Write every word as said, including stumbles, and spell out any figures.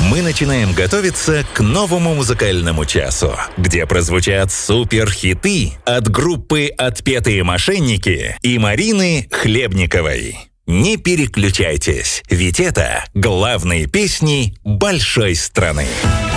Мы начинаем готовиться к новому музыкальному часу, где прозвучат суперхиты от группы «Отпетые мошенники» и Марины Хлебниковой. Не переключайтесь, ведь это главные песни большой страны.